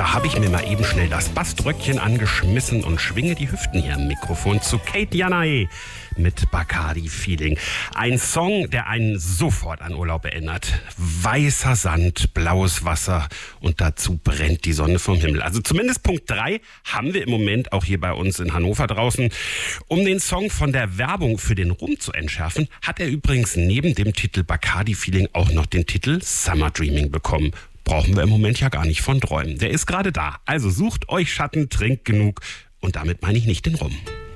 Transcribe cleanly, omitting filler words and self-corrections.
Da habe ich mir mal eben schnell das Baströckchen angeschmissen und schwinge die Hüften hier am Mikrofon zu Kate Yanae mit Bacardi Feeling. Ein Song, der einen sofort an Urlaub erinnert. Weißer Sand, blaues Wasser und dazu brennt die Sonne vom Himmel. Also zumindest Punkt 3 haben wir im Moment auch hier bei uns in Hannover draußen. Um den Song von der Werbung für den Rum zu entschärfen, hat er übrigens neben dem Titel Bacardi Feeling auch noch den Titel Summer Dreaming bekommen. Brauchen wir im Moment ja gar nicht von träumen. Der ist gerade da. Also sucht euch Schatten, trinkt genug und damit meine ich nicht den Rum.